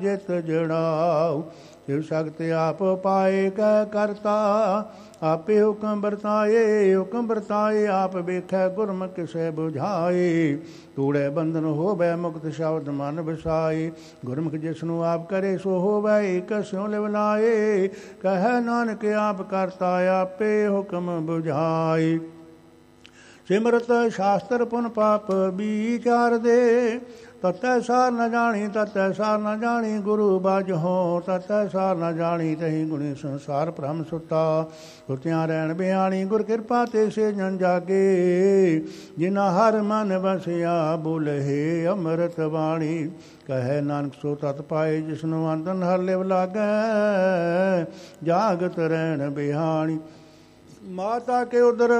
ਜਿਤ ਜੜਾਉ। शिव शक्ति आप पाए कह करता, आपे हुक्म बरताए आप बेखै गुरमुख किसे बुझाए। तूड़े बंधन होवै मुक्त शब्द मन बसाए, गुरमुख जिसनु आप करे सो होवै एक स्यों लिवलाए। कह नानक आप करता आपे हुक्म बुझाए। सिमरत शास्त्र पुन पाप विचार दे, ततै सार न जानी ततै सार न जानी। गुरु बाज हो ततै सार न जानी, तही गुणी संसार भ्रम सुता। सुतियाँ रहन बिहानी गुर कृपा ते से जन जागे, जिना हर मन बसिया बुलहे अमृत वाणी। कहे नानक सो तत पाए जिसनु अंतन हर लिव लागै, जागत रहन बिहानी। माता के उदर